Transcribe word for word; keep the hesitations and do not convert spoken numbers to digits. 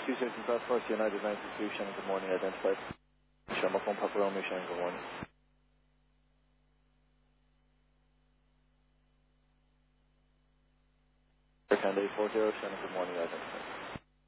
two sixty Task Force, United nine six two, Shannon, good morning, identified. Shannon, phone, Papa Romeo, Shannon, good morning. Canada eight four zero, Shannon, good morning, identified.